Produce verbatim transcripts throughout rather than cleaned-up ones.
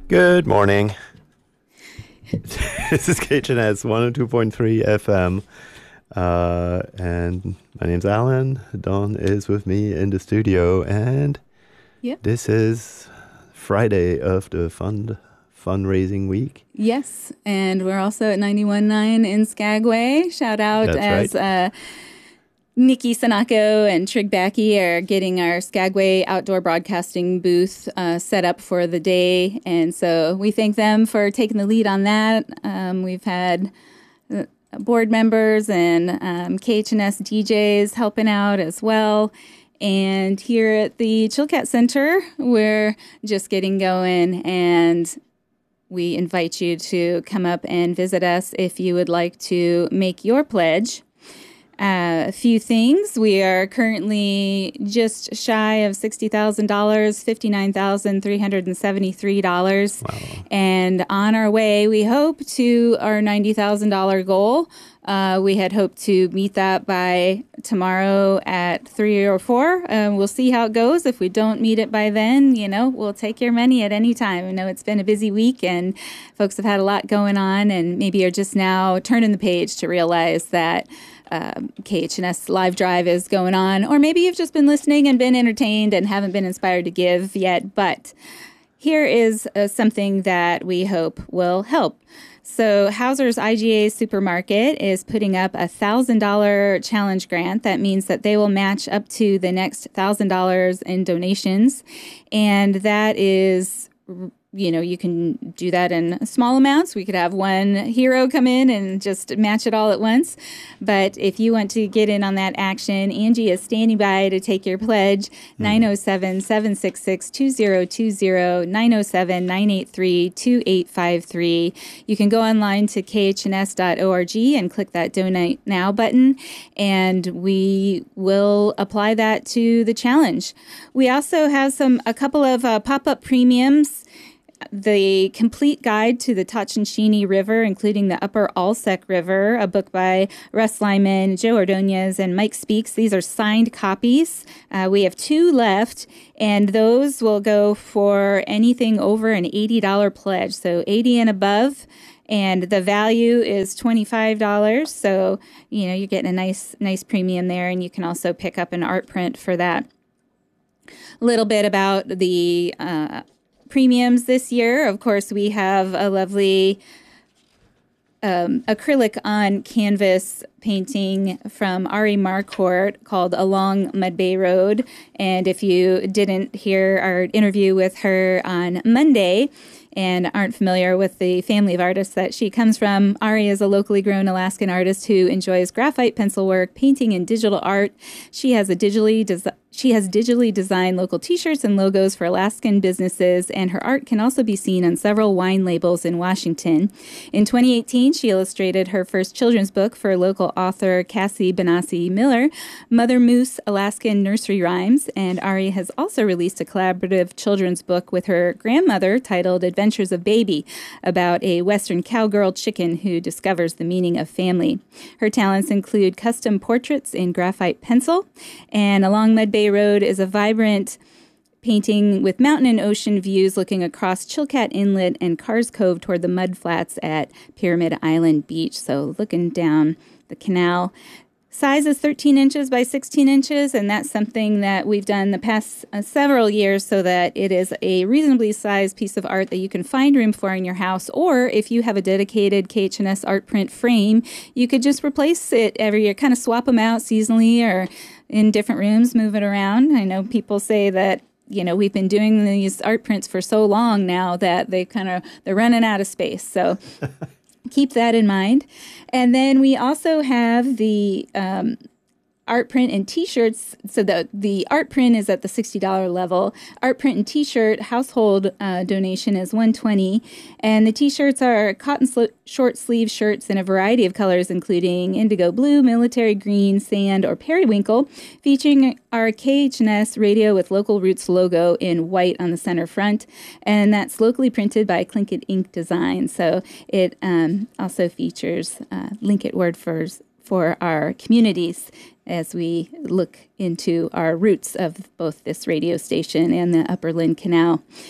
Good morning. This is K H N S one oh two point three F M. Uh, and my name's Alan. Dawn is with me in the studio. And yep. This is Friday of the fund fundraising week. Yes. And we're also at ninety-one point nine in Skagway. Shout out That's as right. uh, Nikki Sanako and Trig Backey are getting our Skagway outdoor broadcasting booth uh, set up for the day. And so we thank them for taking the lead on that. Um, we've had uh, board members and um, K H N S D Js helping out as well. And here at the Chilkat Center, we're just getting going, and we invite you to come up and visit us if you would like to make your pledge. Uh, a few things. We are currently just shy of sixty thousand dollars, fifty-nine thousand three hundred seventy-three dollars. Wow. And on our way, we hope to our ninety thousand dollars goal. Uh, we had hoped to meet that by tomorrow at three or four. Uh, we'll see how it goes. If we don't meet it by then, you know, we'll take your money at any time. I know it's been a busy week and folks have had a lot going on, and maybe are just now turning the page to realize that Uh, K H N S Live Drive is going on, or maybe you've just been listening and been entertained and haven't been inspired to give yet. But here is uh, something that we hope will help. So Hauser's I G A Supermarket is putting up a one thousand dollars challenge grant. That means that they will match up to the next one thousand dollars in donations. And that is, you know, you can do that in small amounts. We could have one hero come in and just match it all at once. But if you want to get in on that action, Angie is standing by to take your pledge. nine oh seven, seven six six, two oh two oh, nine oh seven, nine eight three, two eight five three. You can go online to k h n s dot org and click that Donate Now button, and we will apply that to the challenge. We also have some a couple of uh, pop-up premiums. The Complete Guide to the Tatshenshini River, including the Upper Alsek River, a book by Russ Lyman, Joe Ordonez, and Mike Speaks. These are signed copies. Uh, we have two left, and those will go for anything over an eighty dollars pledge, so eighty and above. And the value is twenty-five dollars, so you know you're getting a nice, nice premium there, and you can also pick up an art print for that. A little bit about the uh, premiums this year. Of course, we have a lovely um, acrylic on canvas painting from Ari Marcourt called Along Mud Bay Road. And if you didn't hear our interview with her on Monday and aren't familiar with the family of artists that she comes from, Ari is a locally grown Alaskan artist who enjoys graphite pencil work, painting, and digital art. She has a digitally desi- She has digitally designed local t-shirts and logos for Alaskan businesses, and her art can also be seen on several wine labels in Washington. In twenty eighteen, she illustrated her first children's book for local author Cassie Benassi Miller, Mother Moose Alaskan Nursery Rhymes, and Ari has also released a collaborative children's book with her grandmother titled Adventures of Baby, about a Western cowgirl chicken who discovers the meaning of family. Her talents include custom portraits in graphite pencil, and Along Mud Bay Road is a vibrant painting with mountain and ocean views looking across Chilkat Inlet and Cars Cove toward the mud flats at Pyramid Island Beach. So looking down the canal. Size is thirteen inches by sixteen inches, and that's something that we've done the past uh, several years so that it is a reasonably sized piece of art that you can find room for in your house. Or if you have a dedicated K H N S art print frame, you could just replace it every year, kind of swap them out seasonally or in different rooms, move it around. I know people say that, you know, we've been doing these art prints for so long now that they kind of, they're running out of space. So keep that in mind. And then we also have the um, art print and T-shirts. So the, the art print is at the sixty dollars level. Art print and T-shirt household uh, donation is one hundred twenty dollars. And the T-shirts are cotton sl- short sleeve shirts in a variety of colors, including indigo blue, military green, sand, or periwinkle, featuring our K H N S Radio with Local Roots logo in white on the center front. And that's locally printed by Tlingit Ink Design. So it um, also features uh, Tlingit word for, for our communities as we look into our roots of both this radio station and the Upper Lynn Canal.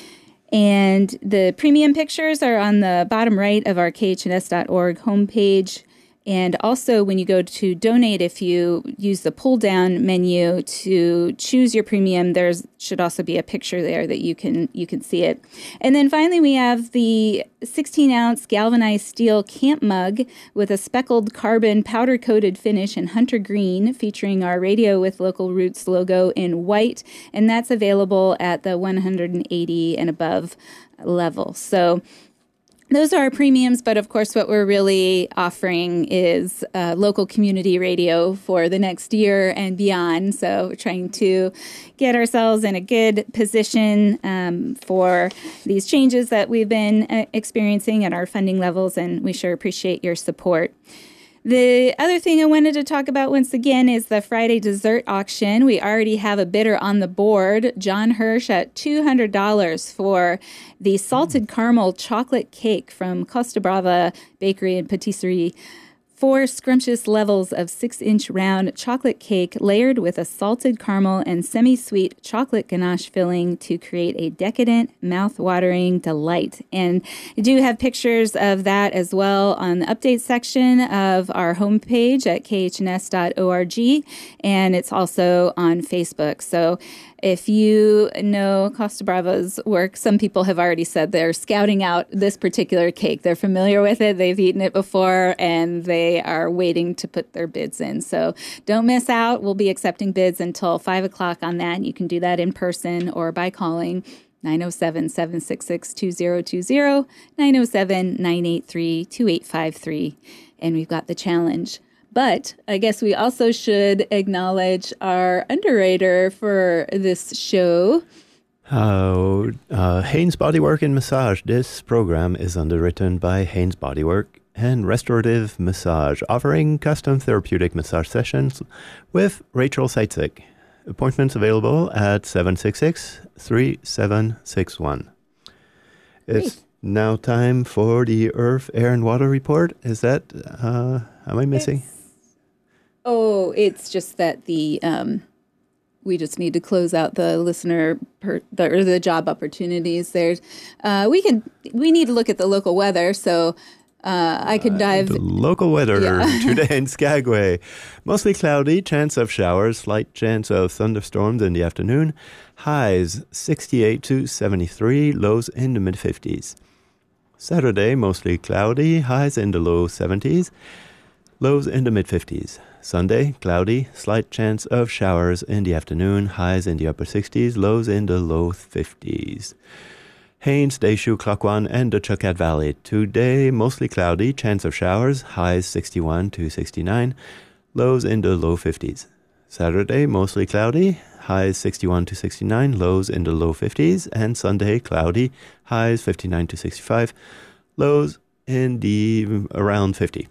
And the premium pictures are on the bottom right of our K H N S dot org homepage. And also, when you go to donate, if you use the pull-down menu to choose your premium, there should also be a picture there that you can you can see it. And then finally, we have the sixteen-ounce galvanized steel camp mug with a speckled carbon powder-coated finish in hunter green, featuring our Radio with Local Roots logo in white. And that's available at the one hundred eighty and above level. So those are our premiums, but of course what we're really offering is uh, local community radio for the next year and beyond. So we're trying to get ourselves in a good position um, for these changes that we've been uh, experiencing at our funding levels, and we sure appreciate your support. The other thing I wanted to talk about once again is the Friday dessert auction. We already have a bidder on the board, John Hirsch, at two hundred dollars for the salted caramel chocolate cake from Costa Brava Bakery and Patisserie. Four scrumptious levels of six-inch round chocolate cake layered with a salted caramel and semi-sweet chocolate ganache filling to create a decadent, mouth-watering delight. And I do have pictures of that as well on the update section of our homepage at K H N S dot org, and it's also on Facebook. So if you know Costa Brava's work, some people have already said they're scouting out this particular cake. They're familiar with it. They've eaten it before, and they are waiting to put their bids in. So don't miss out. We'll be accepting bids until five o'clock on that. You can do that in person or by calling nine oh seven, seven six six, two oh two oh, nine oh seven, nine eight three, two eight five three. And we've got the challenge. But I guess we also should acknowledge our underwriter for this show. Uh, uh, Haynes Bodywork and Massage. This program is underwritten by Haynes Bodywork and Restorative Massage, offering custom therapeutic massage sessions with Rachel Seitzig. Appointments available at seven six six, three seven six one. It's Great. Now time for the Earth, Air, and Water report. Is that, uh, am I missing? It's, oh, it's just that the, um, we just need to close out the listener, per, the, or the job opportunities. There's, uh, we can, we need to look at the local weather, so Uh, I could dive. Uh, the local weather yeah. today in Skagway. Mostly cloudy, chance of showers, slight chance of thunderstorms in the afternoon. Highs sixty-eight to seventy-three, lows in the mid-fifties. Saturday, mostly cloudy, highs in the low seventies, lows in the mid-fifties. Sunday, cloudy, slight chance of showers in the afternoon, highs in the upper sixties, lows in the low fifties. Haines, Deschutes, Klukwan, and the Chukat Valley. Today, mostly cloudy, chance of showers, highs sixty-one to sixty-nine, lows in the low fifties. Saturday, mostly cloudy, highs sixty-one to sixty-nine, lows in the low fifties. And Sunday, cloudy, highs fifty-nine to sixty-five, lows in the around fifty.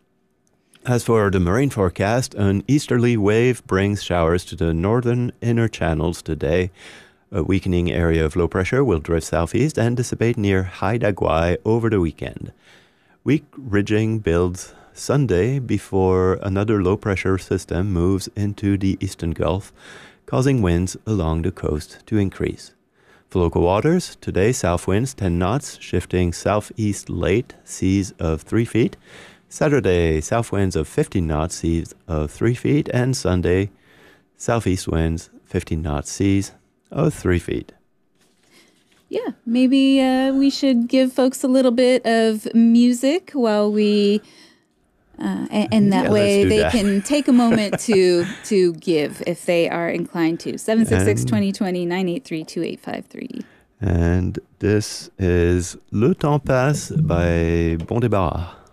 As for the marine forecast, an easterly wave brings showers to the northern inner channels today. A weakening area of low pressure will drift southeast and dissipate near Haida Gwaii over the weekend. Weak ridging builds Sunday before another low pressure system moves into the eastern Gulf, causing winds along the coast to increase. For local waters, today south winds ten knots, shifting southeast late, seas of three feet. Saturday, south winds of fifteen knots, seas of three feet. And Sunday, southeast winds, fifteen knots, seas of three feet. Yeah, maybe uh, we should give folks a little bit of music while we, uh, and, and that yeah, way they that. can take a moment to to give if they are inclined to. seven six six, two zero two zero, nine eight three, two eight five three. And this is Le Temps Passe by Bon Débarras.